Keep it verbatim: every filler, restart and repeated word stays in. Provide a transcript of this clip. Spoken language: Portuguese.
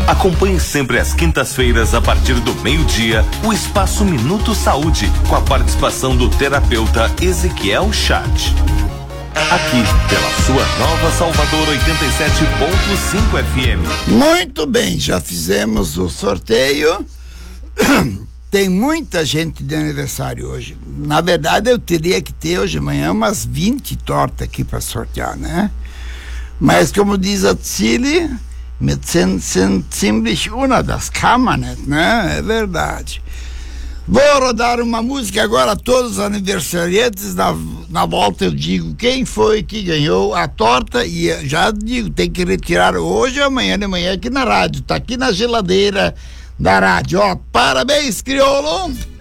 Acompanhe sempre às quintas-feiras, a partir do meio-dia, o Espaço Minuto Saúde, com a participação do terapeuta Ezequiel Chat. Aqui, pela sua Nova Salvador oitenta e sete ponto cinco F M. Muito bem, já fizemos o sorteio. Tem muita gente de aniversário hoje. Na verdade, eu teria que ter hoje de manhã umas vinte tortas aqui para sortear, né? Mas como diz a Tsili, wir sind, sind ziemlich una, das kann man nicht, né? É verdade. Vou rodar uma música agora a todos os aniversariantes. Na, na volta eu digo quem foi que ganhou a torta e já digo, tem que retirar hoje ou amanhã de manhã aqui na rádio. Tá aqui na geladeira da rádio. Ó, parabéns, crioulo!